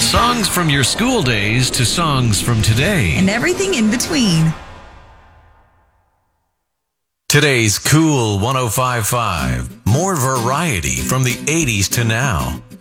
Songs from your school days to songs from today. And everything in between. Today's Cool 105.5. More variety from the 80s to now.